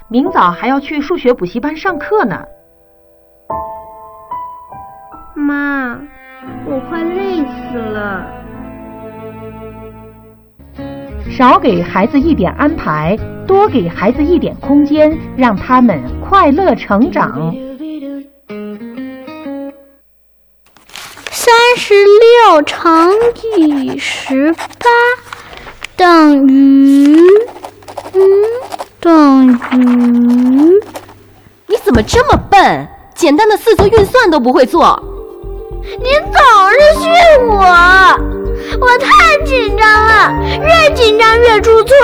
明早还要去数学补习班上课呢。 妈，我快累死了。 少给孩子一点安排，多给孩子一点空间，让他们快乐成长。 36乘以18等于你怎么这么笨？简单的四则运算都不会做。 您总是训我太紧张了，越紧张越出错。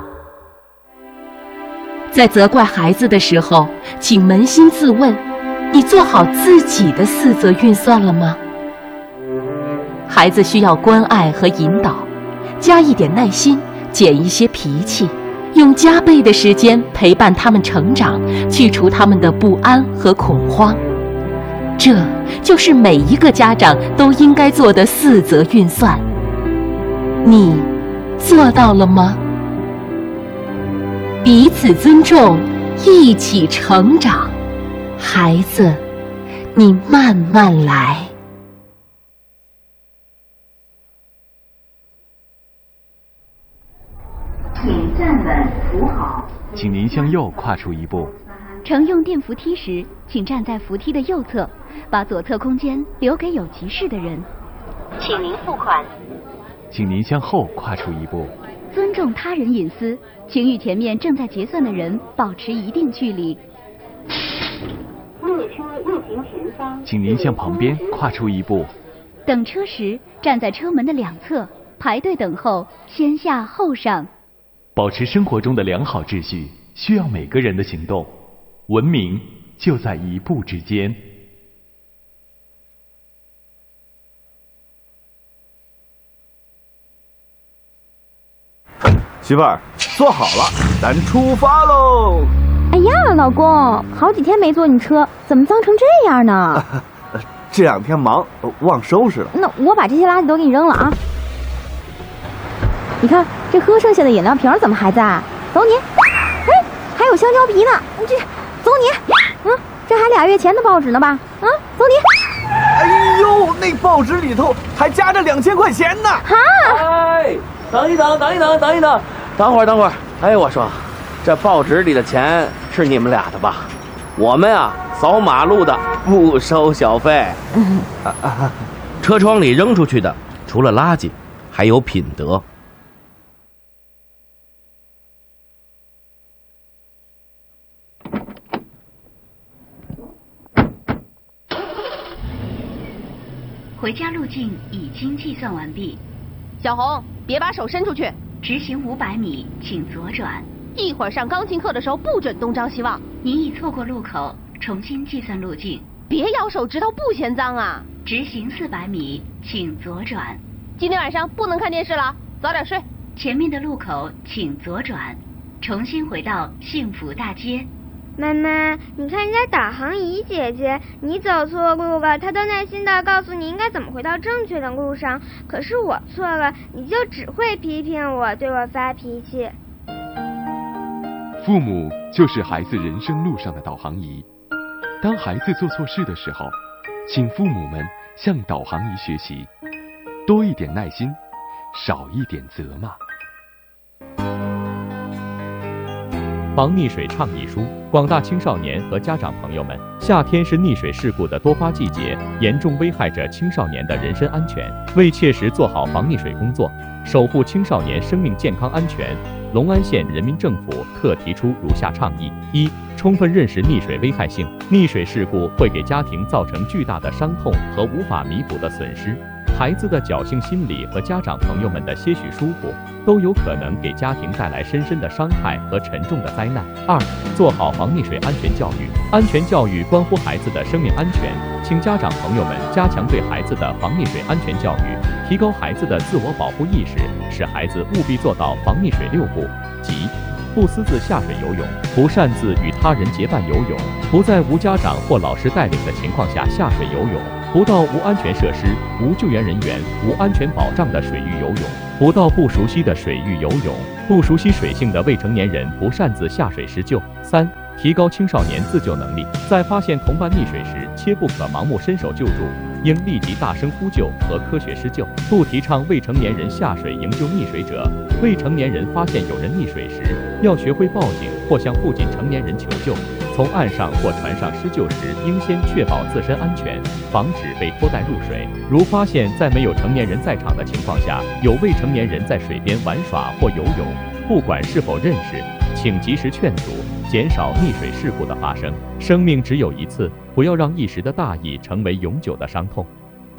在责怪孩子的时候，请扪心自问，你做好自己的四则运算了吗？孩子需要关爱和引导，加一点耐心，减一些脾气，用加倍的时间陪伴他们成长，去除他们的不安和恐慌。这就是每一个家长都应该做的四则运算。你做到了吗？彼此尊重，一起成长。孩子，你慢慢来。 请站稳扶好。 请您向右跨出一步。 乘用电扶梯时，请站在扶梯的右侧，把左侧空间留给有急事的人。请您付款。 请您向后跨出一步。 尊重他人隐私，请与前面正在结算的人保持一定距离。列车运行前方。 请您向旁边跨出一步。 等车时，站在车门的两侧，排队等候，先下后上。 保持生活中的良好秩序，需要每个人的行动。文明就在一步之间。 媳妇儿，坐好了，咱出发喽！ 哎呀，老公，好几天没坐你车，怎么脏成这样呢？ 这2天忙，忘收拾了。 那我把这些垃圾都给你扔了啊！你看，这喝剩下的饮料瓶怎么还在？走你！哎，还有香蕉皮呢，这走你！这还2月前的报纸呢吧？走你！ 哎呦，那报纸里头还夹着2000块钱呢！ 哈！ 哎，等一等，等会儿。哎，我说，这报纸里的钱是你们俩的吧？我们啊，扫马路的不收小费。 车窗里扔出去的，除了垃圾，还有品德。 回家路径已经计算完毕。 小红，别把手伸出去。 直行500米，请左转。 一会儿上钢琴课的时候不准东张西望。 您已错过路口，重新计算路径。 别咬手指头，不嫌脏啊。 直行400米，请左转。 今天晚上不能看电视了，早点睡。 前面的路口请左转，重新回到幸福大街。 妈妈，你看人家导航仪姐姐，你走错路了，她都耐心地告诉你应该怎么回到正确的路上。可是我错了，你就只会批评我，对我发脾气。 父母就是孩子人生路上的导航仪。当孩子做错事的时候，请父母们向导航仪学习，多一点耐心，少一点责骂。 防溺水倡议书，广大青少年和家长朋友们，夏天是溺水事故的多发季节，严重危害着青少年的人身安全。为切实做好防溺水工作，守护青少年生命健康安全，隆安县人民政府特提出如下倡议：一、充分认识溺水危害性，溺水事故会给家庭造成巨大的伤痛和无法弥补的损失。孩子的侥幸心理和家长朋友们的些许疏忽，都有可能给家庭带来深深的伤害和沉重的灾难。二、做好防溺水安全教育。安全教育关乎孩子的生命安全，请家长朋友们加强对孩子的防溺水安全教育，提高孩子的自我保护意识，使孩子务必做到防溺水6不，即不私自下水游泳，不擅自与他人结伴游泳，不在无家长或老师带领的情况下下水游泳，不到无安全设施、无救援人员、无安全保障的水域游泳。 不到不熟悉的水域游泳，不熟悉水性的未成年人不擅自下水施救。3、提高青少年自救能力，在发现同伴溺水时，切不可盲目伸手救助，应立即大声呼救和科学施救，不提倡未成年人下水营救溺水者。未成年人发现有人溺水时，要学会报警或向附近成年人求救。从岸上或船上施救时，应先确保自身安全，防止被拖带入水。如发现在没有成年人在场的情况下，有未成年人在水边玩耍或游泳，不管是否认识，请及时劝阻，减少溺水事故的发生。生命只有一次，不要让一时的大意成为永久的伤痛。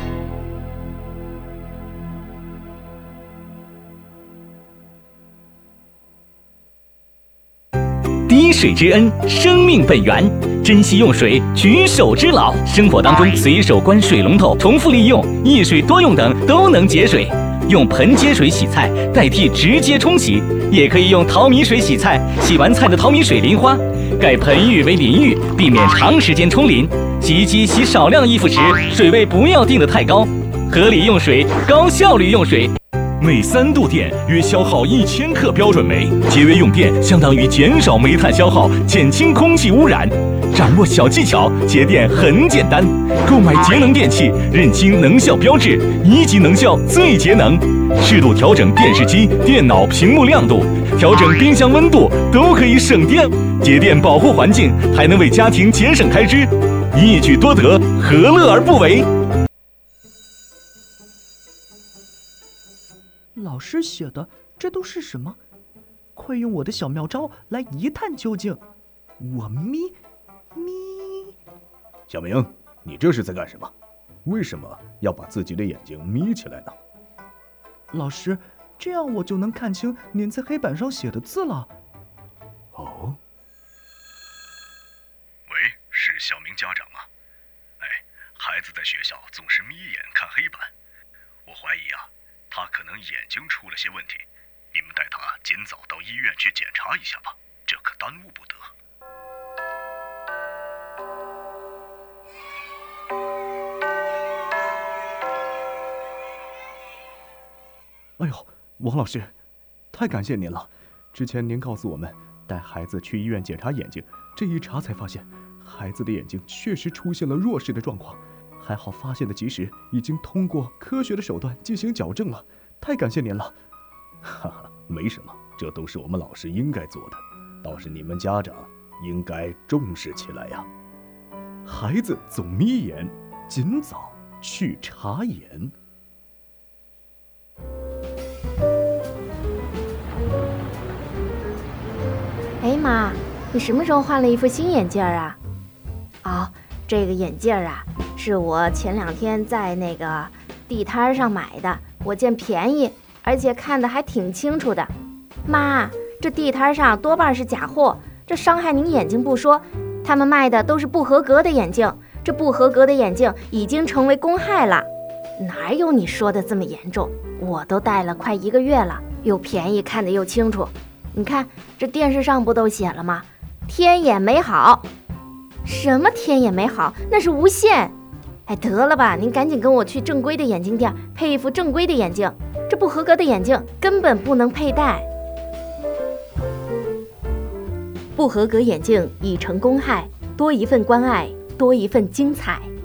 滴水之恩，生命本源，珍惜用水，举手之劳。生活当中随手关水龙头、重复利用、一水多用等都能节水。用盆接水洗菜代替直接冲洗，也可以用淘米水洗菜，洗完菜的淘米水淋花，改盆浴为淋浴，避免长时间冲淋。洗衣机洗少量衣服时，水位不要定得太高，合理用水，高效率用水。 每3度电约消耗1000克标准煤，节约用电相当于减少煤炭消耗，减轻空气污染。掌握小技巧，节电很简单。购买节能电器，认清能效标志，1级能效最节能。适度调整电视机、电脑屏幕亮度，调整冰箱温度，都可以省电。节电保护环境，还能为家庭节省开支，一举多得，何乐而不为？ 老师写的这都是什么？快用我的小妙招来一探究竟。我眯。 小明，你这是在干什么？为什么要把自己的眼睛眯起来呢？ 老师，这样我就能看清您在黑板上写的字了。 哦。喂，是小明家长吗？孩子在学校总是眯眼看黑板，我怀疑他可能眼睛出了些问题，你们带他尽早到医院去检查一下吧，这可耽误不得。 哎呦，王老师，太感谢您了！之前您告诉我们带孩子去医院检查眼睛，这一查才发现孩子的眼睛确实出现了弱视的状况。还好发现的及时，已经通过科学的手段进行矫正了，太感谢您了。 哈哈，没什么，这都是我们老师应该做的，倒是你们家长应该重视起来呀。 孩子总眯眼，尽早去查眼。 哎妈，你什么时候换了一副新眼镜啊？哦，这个眼镜是我前2天在那个地摊上买的，我见便宜，而且看得还挺清楚的。妈，这地摊上多半是假货，这伤害您眼睛不说，他们卖的都是不合格的眼镜，这不合格的眼镜已经成为公害了。哪有你说的这么严重？我都戴了快1个月了，又便宜，看得又清楚。你看这电视上不都写了吗？天眼美好。什么天眼美好？那是无线。哎，得了吧，您赶紧跟我去正规的眼镜店配一副正规的眼镜，这不合格的眼镜根本不能佩戴。不合格眼镜已成公害，多一份关爱，多一份精彩。